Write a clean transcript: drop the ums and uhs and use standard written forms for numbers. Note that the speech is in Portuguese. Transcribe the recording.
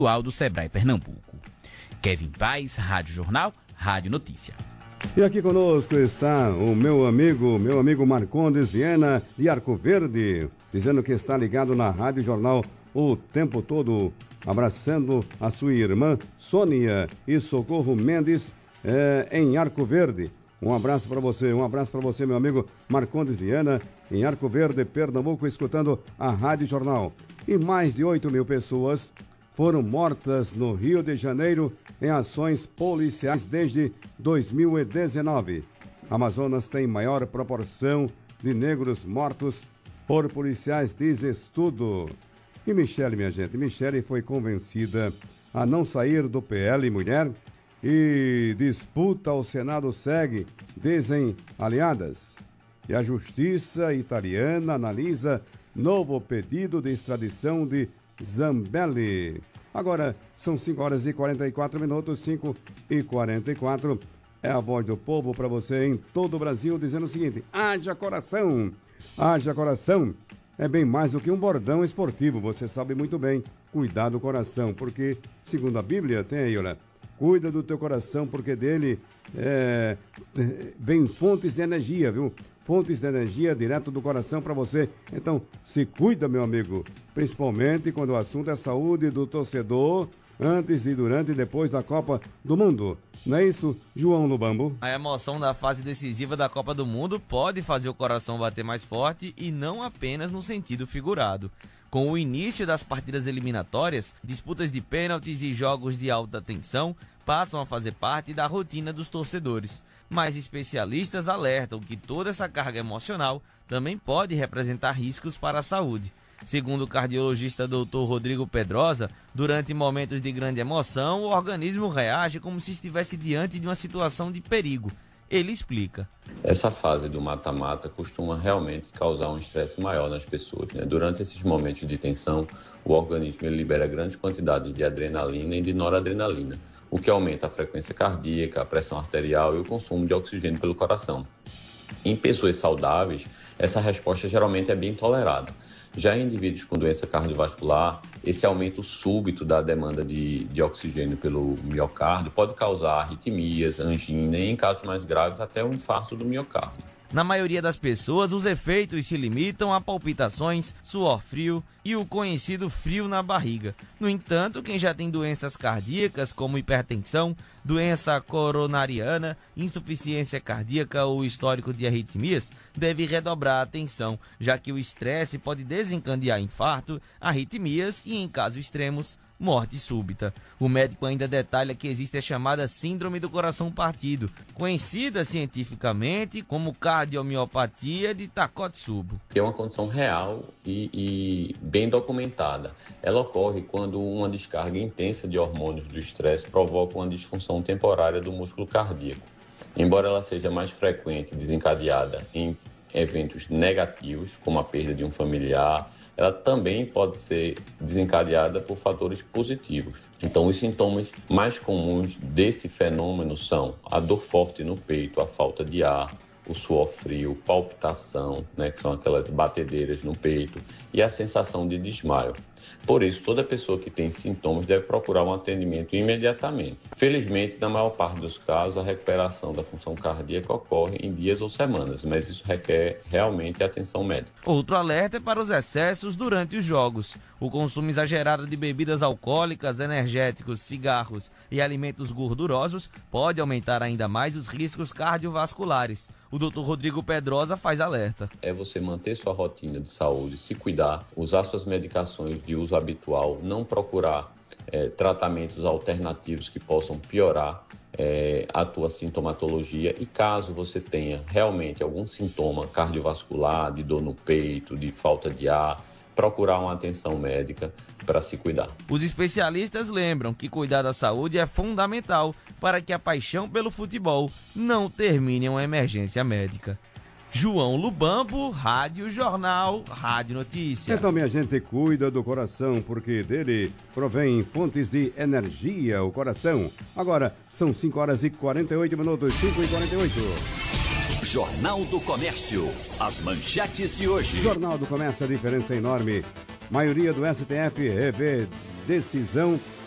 do Sebrae Pernambuco. Kevin Paz, Rádio Jornal, Rádio Notícia. E aqui conosco está o meu amigo Marcondes Viana de Arco Verde, dizendo que está ligado na Rádio Jornal o tempo todo, abraçando a sua irmã Sônia e Socorro Mendes em Arco Verde. Um abraço para você, meu amigo Marcondes Viana, em Arco Verde, Pernambuco, escutando a Rádio Jornal. E mais de 8.000 pessoas foram mortas no Rio de Janeiro em ações policiais desde 2019. Amazonas tem maior proporção de negros mortos por policiais, diz estudo. E Michele, minha gente, Michele foi convencida a não sair do PL Mulher e disputa ao Senado segue, dizem aliadas. E a Justiça italiana analisa novo pedido de extradição de Zambelli. Agora são 5h44, 5h44. É a voz do povo para você em todo o Brasil, dizendo o seguinte: haja coração, haja coração. É bem mais do que um bordão esportivo, você sabe muito bem. Cuidar do coração, porque, segundo a Bíblia, tem aí, olha, cuida do teu coração, porque dele vem fontes de energia, viu? Fontes de energia direto do coração para você. Então, se cuida, meu amigo, principalmente quando o assunto é saúde do torcedor, antes, e durante e depois da Copa do Mundo. Não é isso, João Lubambo? A emoção da fase decisiva da Copa do Mundo pode fazer o coração bater mais forte e não apenas no sentido figurado. Com o início das partidas eliminatórias, disputas de pênaltis e jogos de alta tensão passam a fazer parte da rotina dos torcedores. Mas especialistas alertam que toda essa carga emocional também pode representar riscos para a saúde. Segundo o cardiologista Dr. Rodrigo Pedrosa, durante momentos de grande emoção, o organismo reage como se estivesse diante de uma situação de perigo. Ele explica. Essa fase do mata-mata costuma realmente causar um estresse maior nas pessoas, né? Durante esses momentos de tensão, o organismo libera grande quantidade de adrenalina e de noradrenalina, o que aumenta a frequência cardíaca, a pressão arterial e o consumo de oxigênio pelo coração. Em pessoas saudáveis, essa resposta geralmente é bem tolerada. Já em indivíduos com doença cardiovascular, esse aumento súbito da demanda de oxigênio pelo miocárdio pode causar arritmias, angina e, em casos mais graves, até um infarto do miocárdio. Na maioria das pessoas, os efeitos se limitam a palpitações, suor frio e o conhecido frio na barriga. No entanto, quem já tem doenças cardíacas como hipertensão, doença coronariana, insuficiência cardíaca ou histórico de arritmias, deve redobrar a atenção, já que o estresse pode desencadear infarto, arritmias e, em casos extremos, morte súbita. O médico ainda detalha que existe a chamada síndrome do coração partido, conhecida cientificamente como cardiomiopatia de Takotsubo. É uma condição real e bem documentada. Ela ocorre quando uma descarga intensa de hormônios do estresse provoca uma disfunção temporária do músculo cardíaco. Embora ela seja mais frequente desencadeada em eventos negativos, como a perda de um familiar, ela também pode ser desencadeada por fatores positivos. Então, os sintomas mais comuns desse fenômeno são a dor forte no peito, a falta de ar, o suor frio, palpitação, que são aquelas batedeiras no peito, e a sensação de desmaio. Por isso, toda pessoa que tem sintomas deve procurar um atendimento imediatamente. Felizmente, na maior parte dos casos, a recuperação da função cardíaca ocorre em dias ou semanas, mas isso requer realmente atenção médica. Outro alerta é para os excessos durante os jogos. O consumo exagerado de bebidas alcoólicas, energéticos, cigarros e alimentos gordurosos pode aumentar ainda mais os riscos cardiovasculares. O Dr. Rodrigo Pedrosa faz alerta. É você manter sua rotina de saúde, se cuidar, usar suas medicações de uso habitual, não procurar tratamentos alternativos que possam piorar a tua sintomatologia, e caso você tenha realmente algum sintoma cardiovascular, de dor no peito, de falta de ar, procurar uma atenção médica para se cuidar. Os especialistas lembram que cuidar da saúde é fundamental para que a paixão pelo futebol não termine em uma emergência médica. João Lubambo, Rádio Jornal, Rádio Notícia. Então, minha gente, cuida do coração, porque dele provém fontes de energia, o coração. Agora, são 5h48, 5h48. Jornal do Comércio, as manchetes de hoje. Jornal do Comércio, a diferença é enorme. Maioria do STF revê decisão